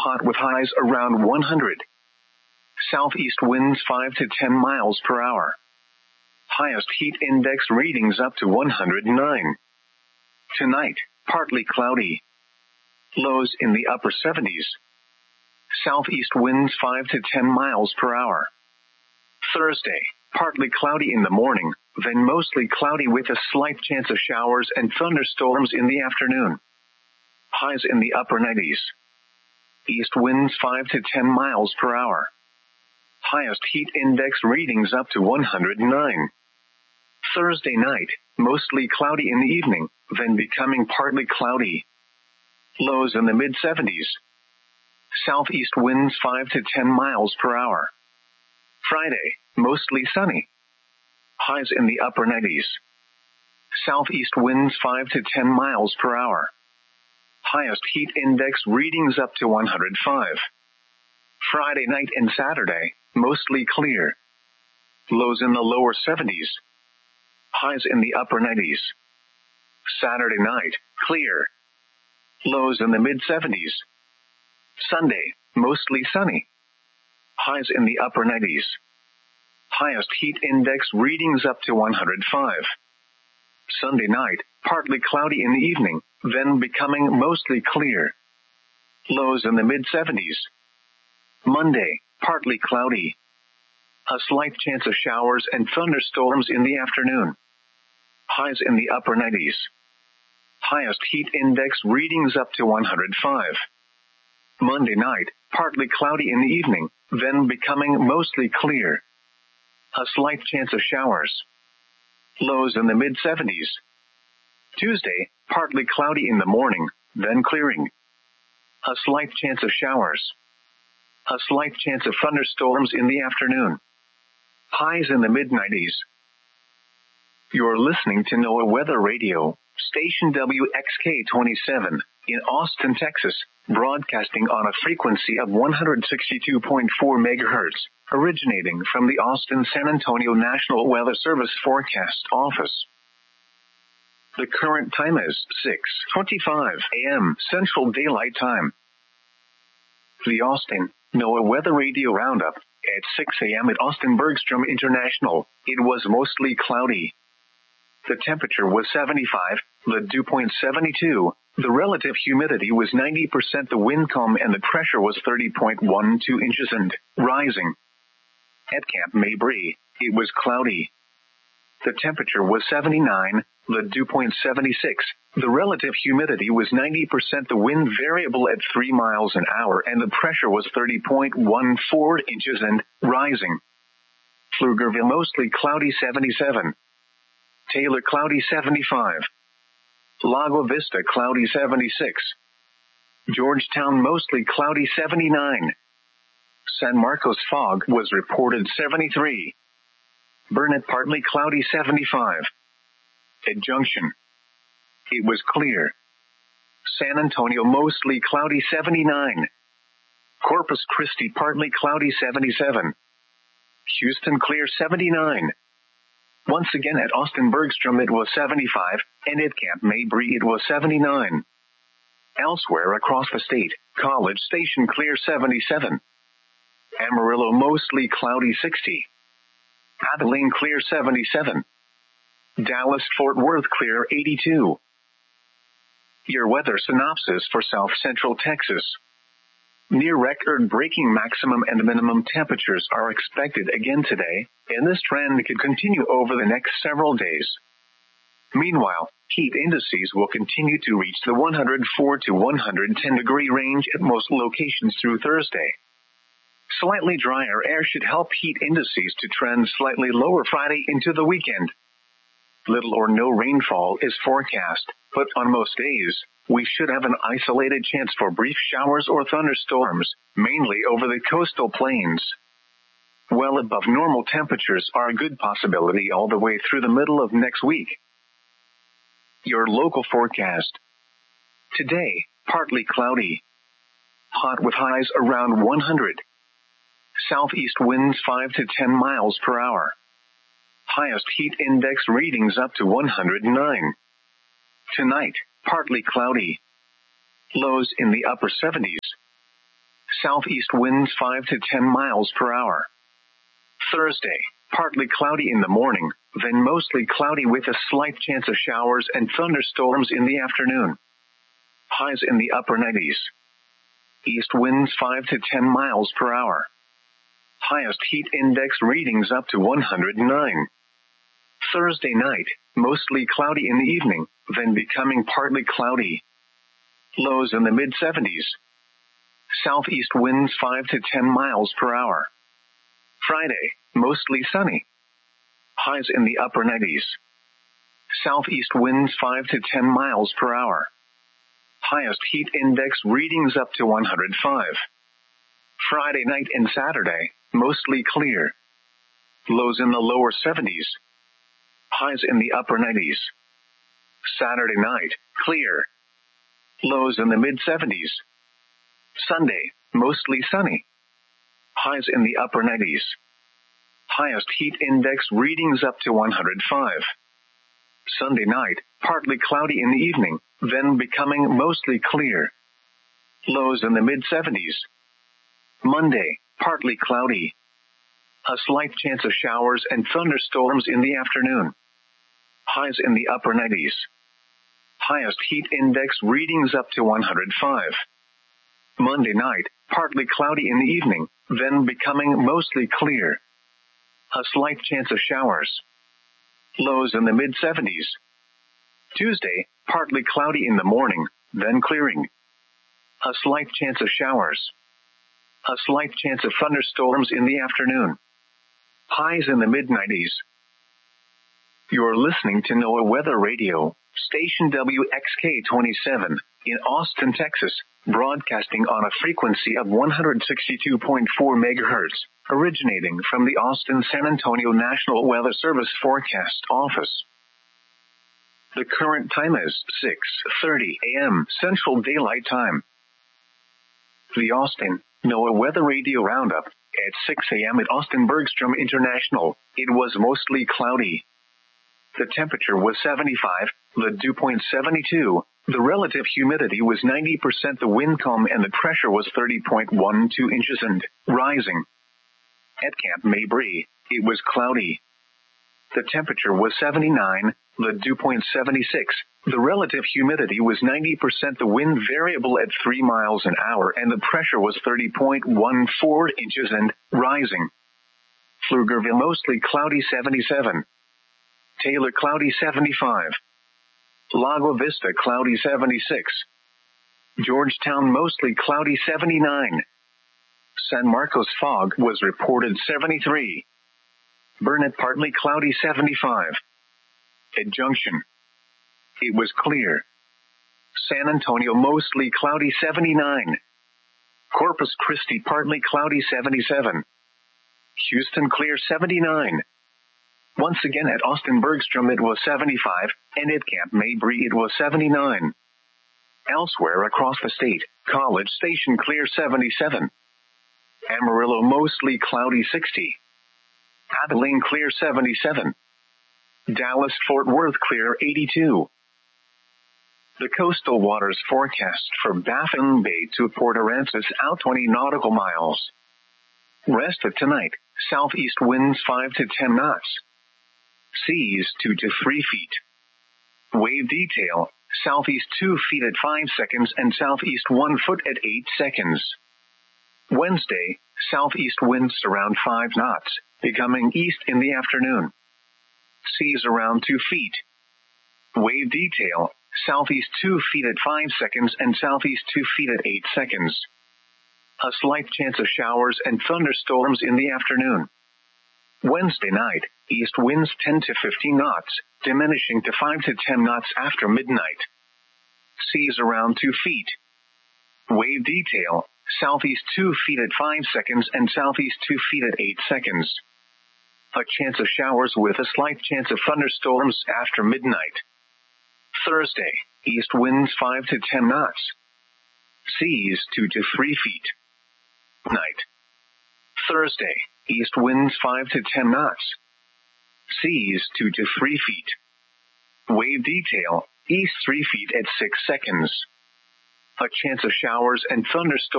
hot with highs around 100. Southeast winds 5 to 10 miles per hour. Highest heat index readings up to 109. Tonight, partly cloudy. Lows in the upper 70s. Southeast winds 5 to 10 miles per hour. Thursday, partly cloudy in the morning, then mostly cloudy with a slight chance of showers and thunderstorms in the afternoon. Highs in the upper 90s. East winds 5 to 10 miles per hour. Highest heat index readings up to 109. Thursday night, mostly cloudy in the evening, then becoming partly cloudy. Lows in the mid-70s. Southeast winds 5 to 10 miles per hour. Friday, mostly sunny. Highs in the upper 90s. Southeast winds 5 to 10 miles per hour. Highest heat index readings up to 105. Friday night and Saturday, mostly clear. Lows in the lower 70s. Highs in the upper 90s. Saturday night, clear. Lows in the mid-70s. Sunday, mostly sunny. Highs in the upper 90s. Highest heat index readings up to 105. Sunday night, partly cloudy in the evening, then becoming mostly clear. Lows in the mid-70s. Monday, partly cloudy. A slight chance of showers and thunderstorms in the afternoon. Highs in the upper 90s. Highest heat index readings up to 105. Monday night, partly cloudy in the evening, then becoming mostly clear. A slight chance of showers. Lows in the mid-70s. Tuesday, partly cloudy in the morning, then clearing. A slight chance of showers. A slight chance of thunderstorms in the afternoon. Highs in the mid-90s. You're listening to NOAA Weather Radio, station WXK-27, in Austin, Texas, broadcasting on a frequency of 162.4 MHz, originating from the Austin-San Antonio National Weather Service Forecast Office. The current time is 6:25 a.m. Central Daylight Time. The Austin NOAA Weather Radio Roundup. At 6 a.m. at Austin Bergstrom International, it was mostly cloudy. The temperature was 75, the dew point 72, the relative humidity was 90%, the wind calm, and the pressure was 30.12 inches and rising. At Camp Mabry, it was cloudy. The temperature was 79, the dew point 76, the relative humidity was 90%, the wind variable at 3 miles an hour, and the pressure was 30.14 inches and rising. Pflugerville mostly cloudy 77. Taylor cloudy 75. Lago Vista cloudy 76. Georgetown mostly cloudy 79. San Marcos fog was reported 73. Burnett partly cloudy 75. At Junction, it was clear. San Antonio mostly cloudy 79. Corpus Christi partly cloudy 77. Houston clear 79. Once again at Austin Bergstrom it was 75, and at Camp Mabry it was 79. Elsewhere across the state, College Station clear 77. Amarillo mostly cloudy 60. Abilene clear 77. Dallas-Fort Worth clear 82. Your weather synopsis for South Central Texas. Near record-breaking maximum and minimum temperatures are expected again today, and this trend could continue over the next several days. Meanwhile, heat indices will continue to reach the 104 to 110 degree range at most locations through Thursday. Slightly drier air should help heat indices to trend slightly lower Friday into the weekend. Little or no rainfall is forecast, but on most days, we should have an isolated chance for brief showers or thunderstorms, mainly over the coastal plains. Well above normal temperatures are a good possibility all the way through the middle of next week. Your local forecast. Today, partly cloudy. Hot with highs around 100. Southeast winds 5 to 10 miles per hour. Highest heat index readings up to 109. Tonight, partly cloudy. Lows in the upper 70s. southeast winds 5 to 10 miles per hour. Thursday, partly cloudy in the morning, then mostly cloudy with a slight chance of showers and thunderstorms in the afternoon. Highs in the upper 90s. East winds 5 to 10 miles per hour. Highest heat index readings up to 109. Thursday night, mostly cloudy in the evening, then becoming partly cloudy. Lows in the mid-70s. Southeast winds 5 to 10 miles per hour. Friday, mostly sunny. Highs in the upper 90s. Southeast winds 5 to 10 miles per hour. Highest heat index readings up to 105. Friday night and Saturday, mostly clear. Lows in the lower 70s. Highs in the upper 90s. Saturday night, clear. Lows in the mid-70s. Sunday, mostly sunny. Highs in the upper 90s. Highest heat index readings up to 105. Sunday night, partly cloudy in the evening, then becoming mostly clear. Lows in the mid-70s. Monday, partly cloudy. A slight chance of showers and thunderstorms in the afternoon. Highs in the upper 90s. Highest heat index readings up to 105. Monday night, partly cloudy in the evening, then becoming mostly clear. A slight chance of showers. Lows in the mid-70s. Tuesday, partly cloudy in the morning, then clearing. A slight chance of showers. A slight chance of thunderstorms in the afternoon. Highs in the mid-90s. You're listening to NOAA Weather Radio, station WXK-27, in Austin, Texas, broadcasting on a frequency of 162.4 megahertz, originating from the Austin-San Antonio National Weather Service Forecast Office. The current time is 6:30 a.m. Central Daylight Time. The Austin NOAA Weather Radio Roundup. At 6 a.m. at Austin Bergstrom International, it was mostly cloudy. The temperature was 75, the dew point 72, the relative humidity was 90%, the wind calm, and the pressure was 30.12 inches and rising. At Camp Mabry, it was cloudy. The temperature was 79, the dew point 76, the relative humidity was 90%, the wind variable at 3 miles an hour, and the pressure was 30.14 inches and rising. Pflugerville mostly cloudy 77. Taylor cloudy 75. Lago Vista cloudy 76. Georgetown mostly cloudy 79. San Marcos fog was reported 73. Burnett partly cloudy 75. At Junction, it was clear. San Antonio mostly cloudy 79. Corpus Christi partly cloudy 77. Houston clear 79. Once again at Austin Bergstrom it was 75, and at Camp Mabry it was 79. Elsewhere across the state, College Station clear 77. Amarillo mostly cloudy 60. Abilene clear 77. Dallas-Fort Worth clear 82. The coastal waters forecast for Baffin Bay to Port Aransas out 20 nautical miles. Rest of tonight, southeast winds 5 to 10 knots. Seas 2 to 3 feet. Wave detail, southeast 2 feet at 5 seconds and southeast 1 foot at 8 seconds. Wednesday, southeast winds around 5 knots, becoming east in the afternoon. Seas around 2 feet. Wave detail, southeast 2 feet at 5 seconds and southeast 2 feet at 8 seconds. A slight chance of showers and thunderstorms in the afternoon. Wednesday night, east winds 10 to 15 knots, diminishing to 5 to 10 knots after midnight. Seas around 2 feet. Wave detail, southeast 2 feet at 5 seconds and southeast 2 feet at 8 seconds. A chance of showers with a slight chance of thunderstorms after midnight. Thursday, east winds 5 to 10 knots. Seas 2 to 3 feet. Night. Thursday, east winds 5 to 10 knots. Seas 2 to 3 feet. Wave detail, east 3 feet at 6 seconds. A chance of showers and thunderstorms